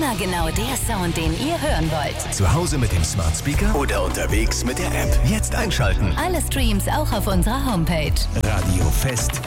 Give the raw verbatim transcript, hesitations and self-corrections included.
Immer genau der Sound, den ihr hören wollt. Zu Hause mit dem Smart Speaker oder unterwegs mit der App. Jetzt einschalten. Alle Streams auch auf unserer Homepage. Radio Fest